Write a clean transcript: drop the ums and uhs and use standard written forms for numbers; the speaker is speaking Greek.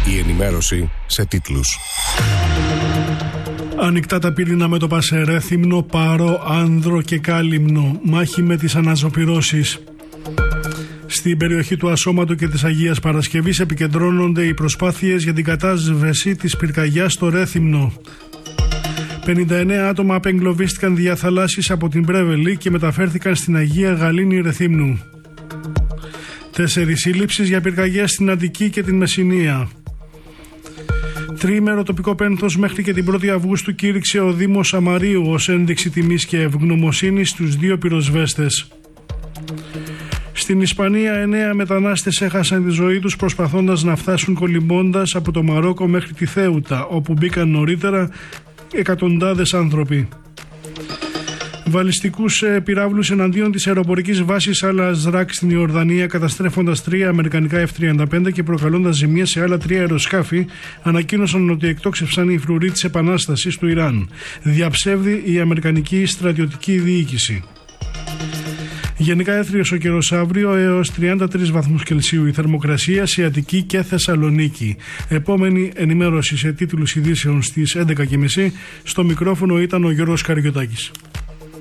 Η ενημέρωση σε τίτλους. Ανοιχτά τα πύρινα μέτωπα σε Ρέθυμνο, Πάρο, Άνδρο και Κάλυμνο. Μάχη με τις αναζωπυρώσεις. Στην περιοχή του Ασώματου και της Αγίας Παρασκευής επικεντρώνονται οι προσπάθειες για την κατάσβεση της πυρκαγιάς στο Ρέθυμνο. 59 άτομα απεγκλωβίστηκαν διαθαλάσσης από την Πρέβελη και μεταφέρθηκαν στην Αγία Γαλήνη Ρεθύμνου. 4 σύλληψεις για πυρκαγιές στην Αττική και την Μεσσηνία. Τριήμερο τοπικό πένθος μέχρι και την 1η Αυγούστου κήρυξε ο Δήμος Σαμαρίου ως ένδειξη τιμής και ευγνωμοσύνης στους 2 πυροσβέστες. Στην Ισπανία 9 μετανάστες έχασαν τη ζωή τους προσπαθώντας να φτάσουν κολυμπώντας από το Μαρόκο μέχρι τη Θέουτα, όπου μπήκαν νωρίτερα εκατοντάδες άνθρωποι. Βαλιστικούς πυράβλους εναντίον της αεροπορικής βάσης Αλ-Αζράκ στην Ιορδανία, καταστρέφοντας 3 αμερικανικά F-35 και προκαλώντας ζημίες σε άλλα 3 αεροσκάφη, ανακοίνωσαν ότι εκτόξευσαν οι φρουροί της Επανάστασης του Ιράν. Διαψεύδει η αμερικανική στρατιωτική διοίκηση. Γενικά έθριος ο καιρός αύριο, έως 33 βαθμούς Κελσίου η θερμοκρασία σε Αττική και Θεσσαλονίκη. Επόμενη ενημέρωση σε τίτλους ειδήσεων στις 11.30. Στο μικρόφωνο ήταν ο Γιώργος Καριωτάκης.